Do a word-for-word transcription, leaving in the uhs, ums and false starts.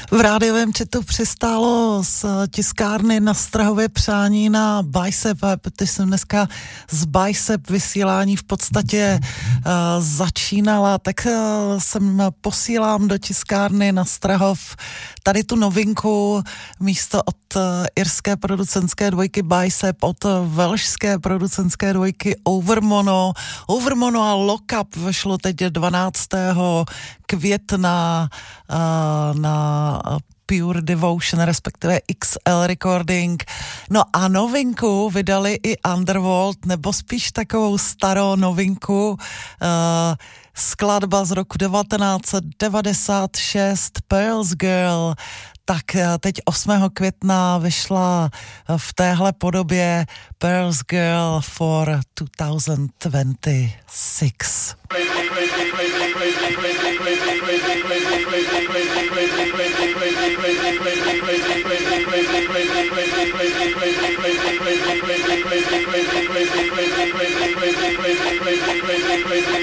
V rádiovém chatu přistálo z tiskárny na Strahově přání na Bicep, protože jsem dneska z Bicep vysílání v podstatě uh, začínala, tak uh, jsem posílám do tiskárny na Strahov tady tu novinku místo od uh, irské producentské dvojky Bicep, od uh, velšské producentské dvojky Overmono. Overmono a Lock Up vyšlo teď dvanáctého května uh, na Pure Devotion, respektive X L Recording. No a novinku vydali i Underworld, nebo spíš takovou starou novinku, uh, skladba z roku devatenáct set devadesát šest, Pearl's Girl. Tak teď osmého května vyšla v téhle podobě Pearl's Girl for dva tisíce dvacet šest.